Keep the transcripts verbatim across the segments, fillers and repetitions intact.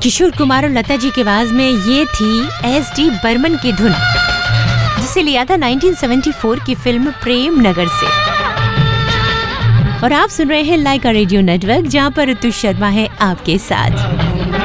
किशोर कुमार और लता जी की आवाज में ये थी एस डी बर्मन की धुन, जिसे लिया था उन्नीस सौ चौहत्तर की फिल्म प्रेम नगर से। और आप सुन रहे हैं लाइका रेडियो नेटवर्क, जहां पर ऋतु शर्मा है आपके साथ।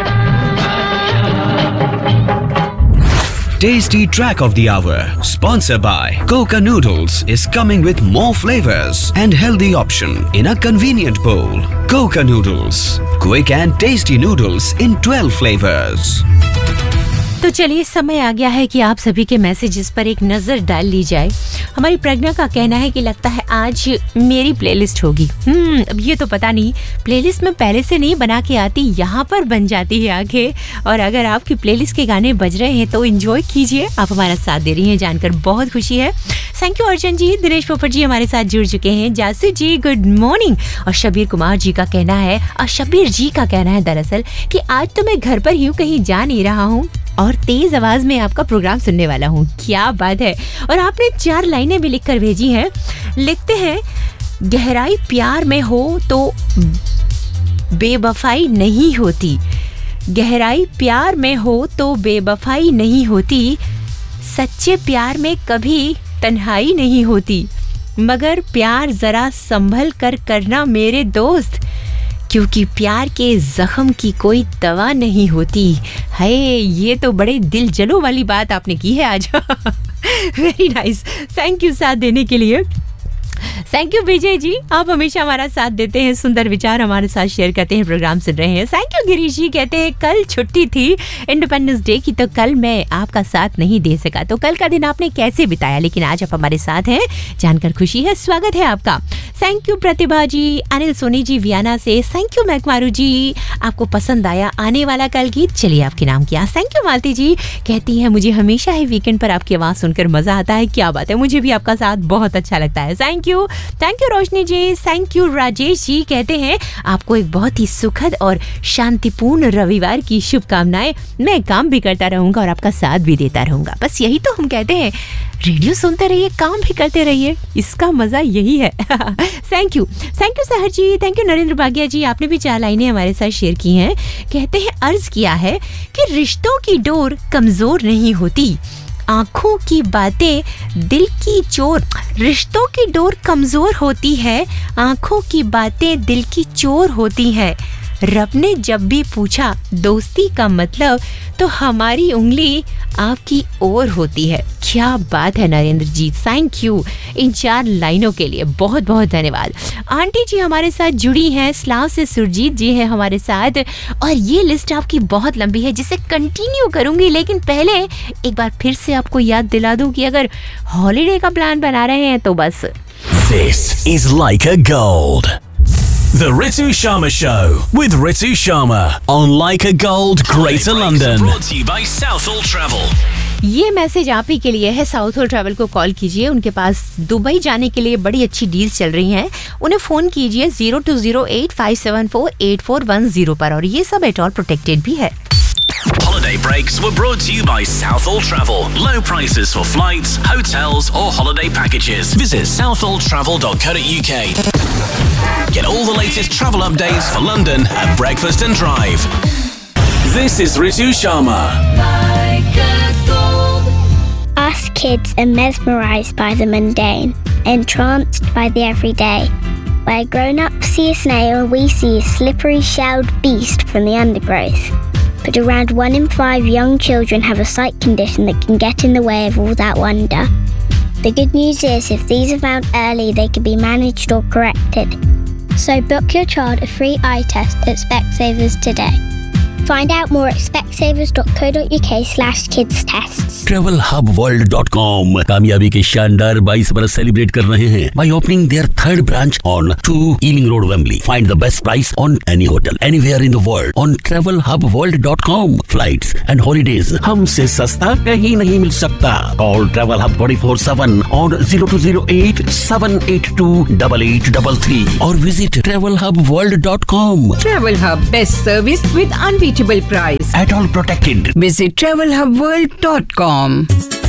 Tasty Track of the Hour, sponsored by Coca Noodles, is coming with more flavors and healthy option in a convenient bowl. Coca Noodles, quick and tasty noodles in twelve flavors. तो चलिए, समय आ गया है कि आप सभी के मैसेजेस पर एक नजर डाल ली जाए। हमारी प्रज्ञा का कहना है कि लगता है आज मेरी प्लेलिस्ट होगी। हम्म अब ये तो पता नहीं, प्लेलिस्ट में पहले से नहीं बना के आती, यहाँ पर बन जाती है आंखें। और अगर आपकी प्लेलिस्ट के गाने बज रहे हैं तो एंजॉय कीजिए। आप हमारा साथ दे रही हैं, जानकर बहुत खुशी है। थैंक यू अर्जुन जी। दिनेश पोपट जी हमारे साथ जुड़ चुके हैं। जासू जी गुड मॉर्निंग। और शबीर कुमार जी का कहना है, और शबीर जी का कहना है दरअसल कि आज तो मैं घर पर ही हूँ, कहीं जा नहीं रहा हूँ और तेज आवाज में आपका प्रोग्राम सुनने वाला हूँ। क्या बात है। और आपने चार लाइनें भी लिखकर भेजी हैं। लिखते हैं, गहराई प्यार में हो तो बेवफाई नहीं होती, गहराई प्यार में हो तो बेवफाई नहीं होती, सच्चे प्यार में कभी तन्हाई नहीं होती, मगर प्यार जरा संभल कर करना मेरे दोस्त, क्योंकि प्यार के जख्म की कोई दवा नहीं होती। है, ये तो बड़े दिल जलो वाली बात आपने की है आज। वेरी नाइस, थैंक यू साथ देने के लिए। थैंक यू विजय जी, आप हमेशा हमारा साथ देते हैं, सुंदर विचार हमारे साथ शेयर करते हैं, प्रोग्राम सुन रहे हैं। थैंक यू गिरीश जी, कहते हैं कल छुट्टी थी इंडिपेंडेंस डे की, तो कल मैं आपका साथ नहीं दे सका, तो कल का दिन आपने कैसे बिताया, लेकिन आज आप हमारे साथ हैं, जानकर खुशी है। स्वागत है आपका। Thank you Pratibha ji, Anil Soni ji Vienna से, थैंक यू मैकमारू जी, आपको पसंद आया आने वाला कल गीत, चलिए आपके नाम किया। थैंक यू मालती जी, कहती है मुझे हमेशा ही वीकेंड पर आपकी आवाज़ सुनकर मज़ा आता है। क्या बात है, मुझे भी आपका साथ बहुत अच्छा लगता है। Thank you thank you Roshni ji, thank you Rajesh ji, कहते हैं आपको एक बहुत ही सुखद और शांतिपूर्ण रविवार की शुभकामनाएं। मैं काम भी करता रहूंगा और आपका साथ भी देता रहूंगा, बस यही तो हम कहते हैं। रेडियो सुनते रहिए, काम भी करते रहिए, इसका मजा यही है। थैंक यू थैंक यू सहर जी, थैंक यू नरेंद्र भाग्या जी, आपने भी चार लाइनें हमारे साथ शेयर की हैं। कहते हैं अर्ज किया है कि रिश्तों की डोर कमजोर नहीं होती, आंखों की बातें दिल की चोर, रिश्तों की डोर कमजोर होती है, आंखों की बातें दिल की चोर होती है, रब ने जब भी पूछा दोस्ती का मतलब तो हमारी उंगली आपकी ओर होती है। क्या बात है नरेंद्र जी, थैंक यू इन चार लाइनों के लिए, बहुत बहुत धन्यवाद। आंटी जी हमारे साथ जुड़ी हैं, स्लाव से सुरजीत जी है हमारे साथ, और ये लिस्ट आपकी बहुत लंबी है जिसे कंटिन्यू करूंगी, लेकिन पहले एक बार फिर से आपको याद दिला दूं कि अगर हॉलीडे का प्लान बना रहे हैं तो बस This is Laika Gold. The Ritu Sharma Show with Ritu Sharma on Laika Gold, Greater London. Brought to you by Southall Travel. ये मैसेज आप ही के लिए है। साउथल ट्रैवल को कॉल कीजिए, उनके पास दुबई जाने के लिए बड़ी अच्छी डील्स चल रही हैं। उन्हें फ़ोन कीजिए zero two zero eight five seven four eight four one zero पर, और ये सब एट ऑल प्रोटेक्टेड भी है। Holiday breaks were brought to you by Southall Travel. Low prices for flights, hotels or holiday packages. Visit southall travel dot co dot u k. Get all the latest travel updates for London at breakfast and drive. This is Ritu Sharma. Us kids are mesmerized by the mundane, entranced by the everyday. Where grown-ups see a snail, we see a slippery shelled beast from the undergrowth. But around one in five young children have a sight condition that can get in the way of all that wonder. The good news is, if these are found early, they can be managed or corrected. So book your child a free eye test at Specsavers today. Find out more at specsavers dot co dot u k slash kids tests. travel hub world dot com कामयाबी के शानदार बाईस बरस celebrate कर रहे हैं by opening their third branch on two Ealing Road, Wembley. Find the best price on any hotel anywhere in the world on travel hub world dot com. Flights and holidays हमसे सस्ता कहीं नहीं मिल सकता. Call Travel Hub twenty-four seven on zero two zero eight seven eight two eight eight three three or visit travel hub world dot com. Travel Hub, best service with unbeatable price. At all protected. Visit travel hub world dot com.